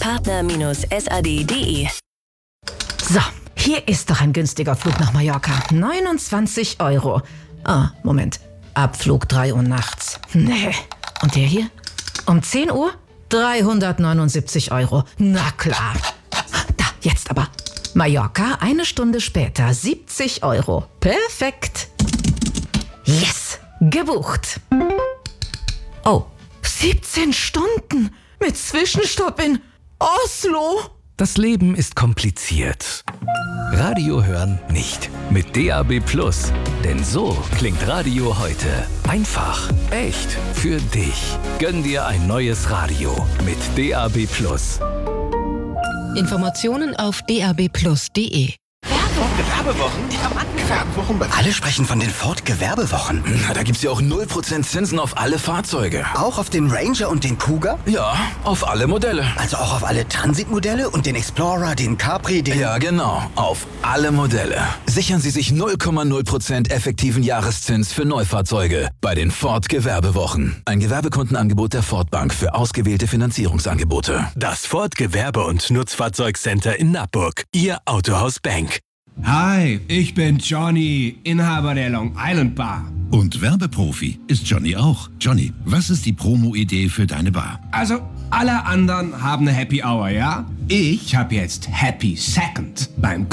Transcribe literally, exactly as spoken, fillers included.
partner Bindestrich s a d punkt d e. So, hier ist doch ein günstiger Flug nach Mallorca. neunundzwanzig Euro. Ah, Moment. Abflug drei Uhr nachts. Nee. Und der hier? Um zehn Uhr? dreihundertneunundsiebzig Euro. Na klar. Da, jetzt aber. Mallorca, eine Stunde später, siebzig Euro. Perfekt. Yes, gebucht. Oh, siebzehn Stunden mit Zwischenstopp in Oslo. Das Leben ist kompliziert. Radio hören nicht. Mit D A B Plus. Denn so klingt Radio heute. Einfach, echt, für dich. Gönn dir ein neues Radio mit D A B Plus. Informationen auf d a b plus punkt d e. Gewerbewochen? Ja, Mann, Gewerbewochen. Alle sprechen von den Ford-Gewerbewochen. Na, da gibt's ja auch null Prozent Zinsen auf alle Fahrzeuge. Auch auf den Ranger und den Kuga? Ja, auf alle Modelle. Also auch auf alle Transit-Modelle und den Explorer, den Capri, den... Ja, genau. Auf alle Modelle. Sichern Sie sich null Komma null Prozent effektiven Jahreszins für Neufahrzeuge bei den Ford-Gewerbewochen. Ein Gewerbekundenangebot der Ford Bank für ausgewählte Finanzierungsangebote. Das Ford Gewerbe- und Nutzfahrzeugcenter in Nappburg. Ihr Autohaus Bank. Hi, ich bin Johnny, Inhaber der Long Island Bar. Und Werbeprofi ist Johnny auch. Johnny, was ist die Promo-Idee für deine Bar? Also, alle anderen haben eine Happy Hour, ja? Ich habe jetzt Happy Second beim